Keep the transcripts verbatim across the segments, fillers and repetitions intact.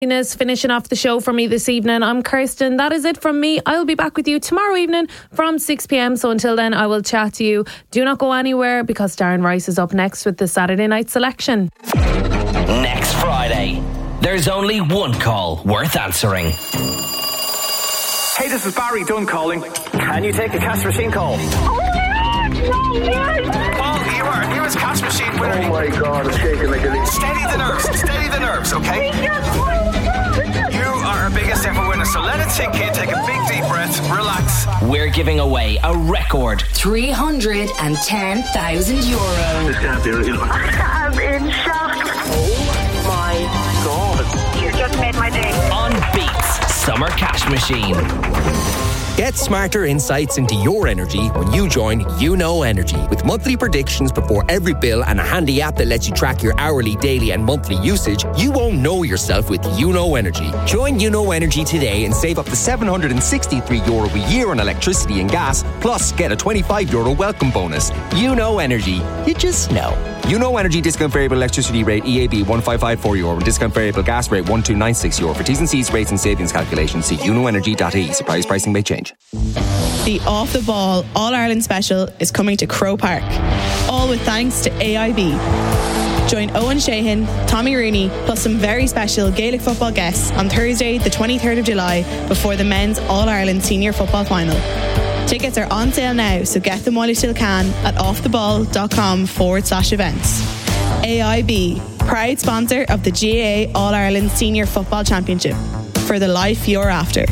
Finishing off the show for me this evening. I'm Kirsten. That is it from me. I'll be back with you tomorrow evening from six p.m. So until then, I will chat to you. Do not go anywhere because Darren Rice is up next with the Saturday night selection. Next Friday, there's only one call worth answering. Hey, this is Barry Dunn calling. Can you take a cash machine call? Oh my God, no, Paul, you are newest cash machine winner. Oh my God, I'm shaking like a leaf. Steady the nerves, steady the nerves, okay? You are our biggest ever winner, so let it sink in, take a big deep breath, relax. We're giving away a record three hundred ten thousand euros. This can't be real. I'm in shock. Oh my God. You just made my day. on Beats Summer Cash Machine. Get smarter insights into your energy when you join You Know Energy. With monthly predictions before every bill and a handy app that lets you track your hourly, daily and monthly usage, you won't know yourself with You Know Energy. Join You Know Energy today and save up to seven hundred sixty-three euro a year on electricity and gas, plus get a twenty-five euro welcome bonus. You Know Energy. You just know. You Know Energy discount variable electricity rate E A B one five five four euro and discount variable gas rate one two nine six euro. For T's and C's, rates and savings calculations, see you know energy dot I E. Surprise pricing may change. The Off the Ball All-Ireland Special is coming to Crow Park. All with thanks to A I B. Join Owen Sheehan, Tommy Rooney, plus some very special Gaelic football guests on Thursday, the twenty-third of July, before the men's All-Ireland Senior Football Final. Tickets are on sale now, so get them while you still can at offtheball.com forward slash events. A I B, proud sponsor of the G A A All-Ireland Senior Football Championship. For the life you're after.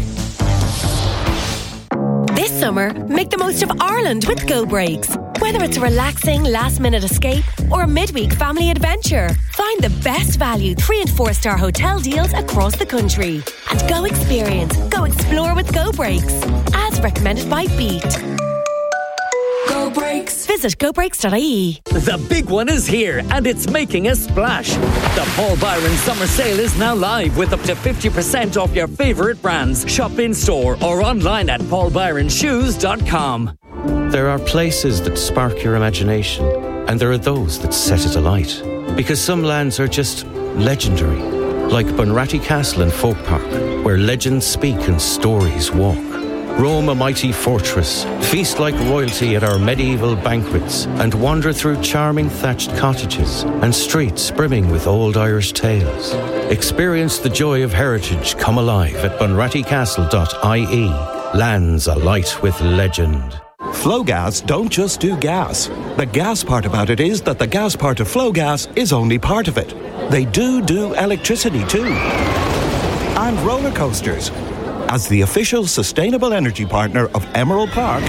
This summer, make the most of Ireland with Go Breaks. Whether it's a relaxing last-minute escape or a midweek family adventure, find the best value three and four star hotel deals across the country. And go experience, go explore with Go Breaks. As recommended by Beat. Go Breaks. Visit go breaks dot I E. The big one is here and it's making a splash. The Paul Byron Summer Sale is now live with up to fifty percent off your favourite brands. Shop in store or online at paul byron shoes dot com. There are places that spark your imagination and there are those that set it alight. Because some lands are just legendary, like Bunratty Castle and Folk Park, where legends speak and stories walk. Roam a mighty fortress, feast like royalty at our medieval banquets, and wander through charming thatched cottages and streets brimming with old Irish tales. Experience the joy of heritage come alive at bunratty castle dot I E. Lands alight with legend. Flowgas don't just do gas. The gas part about it is that the gas part of Flowgas is only part of it. They do do electricity too. And roller coasters. As the official sustainable energy partner of Emerald Park,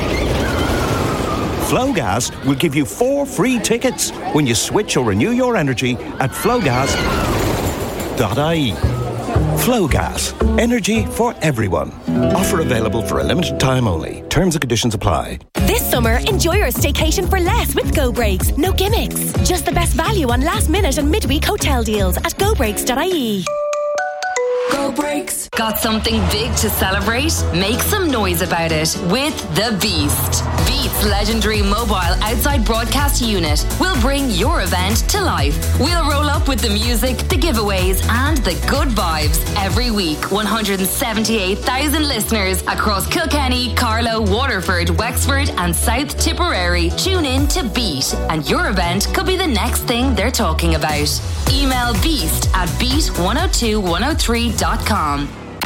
Flowgas will give you four free tickets when you switch or renew your energy at flowgas dot I E. Flowgas. Energy for everyone. Offer available for a limited time only. Terms and conditions apply. This summer, enjoy your staycation for less with Go Breaks. No gimmicks. Just the best value on last minute and midweek hotel deals at go breaks dot I E. Go Breaks. Got something big to celebrate? Make some noise about it with The Beast. Beat's legendary mobile outside broadcast unit will bring your event to life. We'll roll up with the music, the giveaways and the good vibes every week. one hundred seventy-eight thousand listeners across Kilkenny, Carlow, Waterford, Wexford and South Tipperary. Tune in to Beat and your event could be the next thing they're talking about. Email beast at beat one oh two one oh three dot com.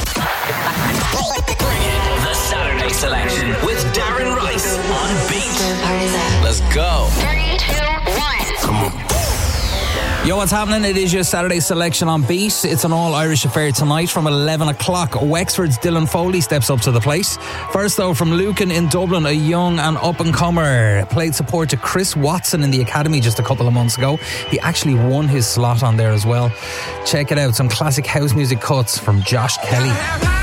The Saturday Selection with Darren Rice on Beat. Let's go. Three, two, one. Come on. Yo, what's happening? It is your Saturday Selection on Beat. It's an all-Irish affair tonight from eleven o'clock. Wexford's Dylan Foley steps up to the plate. First, though, from Lucan in Dublin, a young and up-and-comer. Played support to Chris Watson in the Academy just a couple of months ago. He actually won his slot on there as well. Check it out. Some classic house music cuts from Josh Kelly.